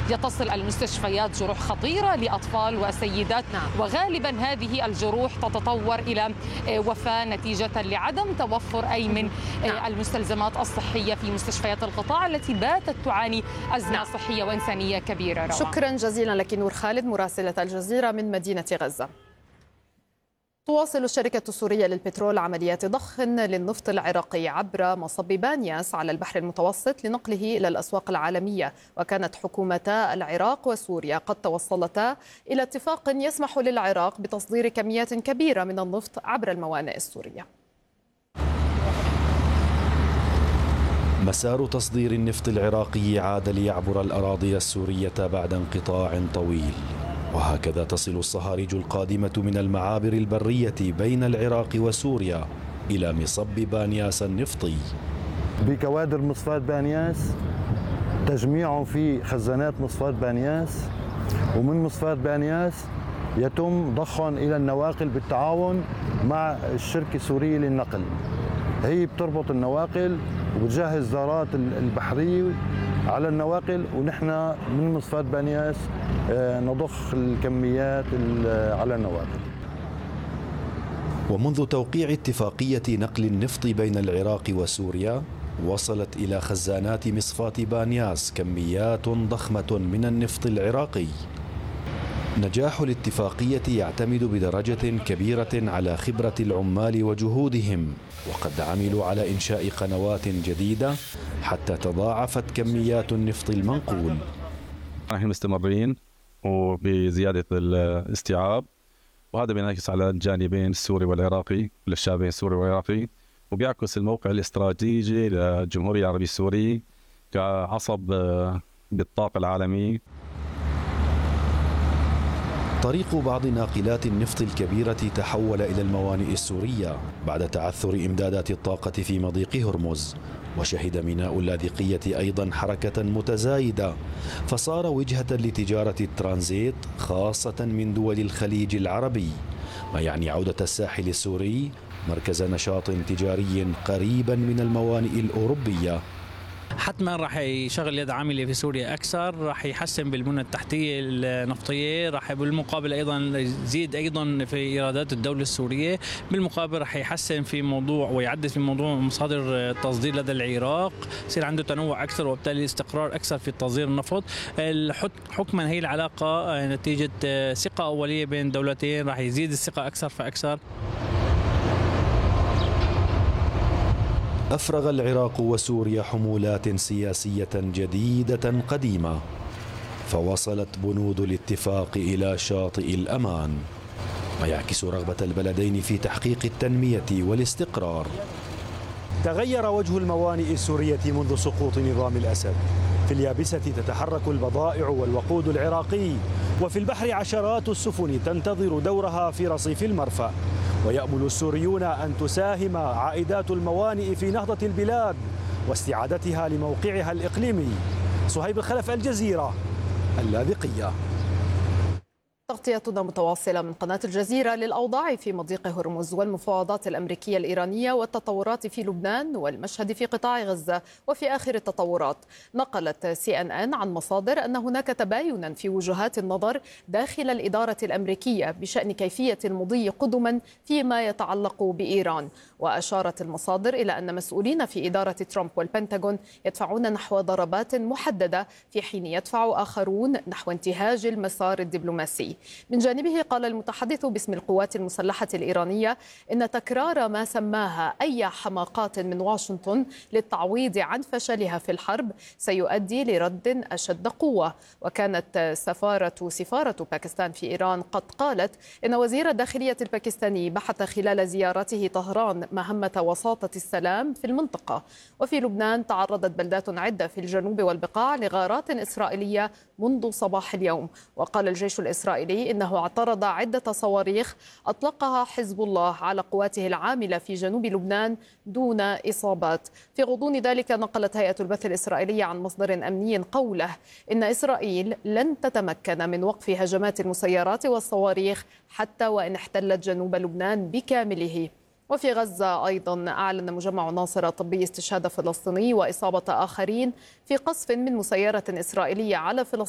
يتصل المستشفيات جروح خطيرة لأطفال وسيدات، وغالبا هذه الجروح تتطور إلى وفاة نتيجة لعدم توفر أي من المستلزمات الصحية في مستشفيات القطاع التي باتت تعاني أزمة صحية وإنسانية كبيرة. شكرا جزيلا لك نور خالد مراسلة الجزيرة من مدينة غزة. تواصل الشركة السورية للبترول عمليات ضخ للنفط العراقي عبر مصب بانياس على البحر المتوسط لنقله إلى الأسواق العالمية، وكانت حكومتا العراق وسوريا قد توصلتا إلى اتفاق يسمح للعراق بتصدير كميات كبيرة من النفط عبر الموانئ السورية. مسار تصدير النفط العراقي عاد ليعبر الأراضي السورية بعد انقطاع طويل، وهكذا تصل الصهاريج القادمة من المعابر البرية بين العراق وسوريا إلى مصب بانياس النفطي. بكوادر مصفاة بانياس تجميعهم في خزانات مصفاة بانياس، ومن مصفاة بانياس يتم ضخهم إلى النواقل بالتعاون مع الشركة السورية للنقل. هي بتربط النواقل وبتجهز زارات البحرية على النواقل، ونحن من مصفاة بانياس نضخ الكميات على النواقل. ومنذ توقيع اتفاقية نقل النفط بين العراق وسوريا وصلت إلى خزانات مصفاة بانياس كميات ضخمة من النفط العراقي. نجاح الاتفاقية يعتمد بدرجة كبيرة على خبرة العمال وجهودهم، وقد عملوا على إنشاء قنوات جديدة حتى تضاعفت كميات النفط المنقول. نحن مستمرين وبزيادة الاستيعاب، وهذا بينعكس على الجانبين السوري والعراقي، للشعبين السوري والعراقي، وبيعكس الموقع الاستراتيجي للجمهورية العربية السورية كعصب بالطاقة العالمي. طريق بعض ناقلات النفط الكبيرة تحول إلى الموانئ السورية بعد تعثر إمدادات الطاقة في مضيق هرمز، وشهد ميناء اللاذقية أيضا حركة متزايدة، فصار وجهة لتجارة الترانزيت خاصة من دول الخليج العربي، ما يعني عودة الساحل السوري مركز نشاط تجاري قريبا من الموانئ الأوروبية. حتما راح يشغل يد عامله في سوريا اكثر، راح يحسن بالبنى التحتيه النفطيه، راح بالمقابل ايضا يزيد ايضا في ايرادات الدوله السوريه، بالمقابل راح يحسن في موضوع ويعدل في موضوع مصادر التصدير لدى العراق، يصير عنده تنوع اكثر وبالتالي استقرار اكثر في تصدير النفط. حكما هي العلاقه نتيجه ثقه اوليه بين الدولتين، راح يزيد الثقه اكثر فاكثر. أفرغ العراق وسوريا حمولات سياسية جديدة قديمة، فوصلت بنود الاتفاق إلى شاطئ الأمان، ما يعكس رغبة البلدين في تحقيق التنمية والاستقرار. تغير وجه الموانئ السورية منذ سقوط نظام الأسد. في اليابسة تتحرك البضائع والوقود العراقي، وفي البحر عشرات السفن تنتظر دورها في رصيف المرفأ. ويأمل السوريون أن تساهم عائدات الموانئ في نهضة البلاد واستعادتها لموقعها الإقليمي. صهيب الخلف، الجزيرة، اللاذقية. تغطيتنا متواصلة من قناة الجزيرة للأوضاع في مضيق هرمز والمفاوضات الأمريكية الإيرانية والتطورات في لبنان والمشهد في قطاع غزة. وفي آخر التطورات نقلت CNN عن مصادر أن هناك تباينا في وجهات النظر داخل الإدارة الأمريكية بشأن كيفية المضي قدما فيما يتعلق بإيران. وأشارت المصادر إلى أن مسؤولين في إدارة ترامب والبنتاغون يدفعون نحو ضربات محددة، في حين يدفع آخرون نحو انتهاج المسار الدبلوماسي. من جانبه قال المتحدث باسم القوات المسلحة الإيرانية إن تكرار ما سماها أي حماقات من واشنطن للتعويض عن فشلها في الحرب سيؤدي لرد أشد قوة. وكانت سفارة باكستان في إيران قد قالت إن وزير الداخلية الباكستاني بحث خلال زيارته طهران مهمة وساطة السلام في المنطقة. وفي لبنان تعرضت بلدات عدة في الجنوب والبقاع لغارات إسرائيلية منذ صباح اليوم. وقال الجيش الإسرائيلي إنه اعترض عدة صواريخ أطلقها حزب الله على قواته العاملة في جنوب لبنان دون إصابات. في غضون ذلك نقلت هيئة البث الإسرائيلية عن مصدر أمني قوله إن إسرائيل لن تتمكن من وقف هجمات المسيرات والصواريخ حتى وإن احتلت جنوب لبنان بكامله. وفي غزة أيضا أعلن مجمع ناصر الطبي استشهاد فلسطيني وإصابة آخرين في قصف من مسيرة إسرائيلية على فلسطين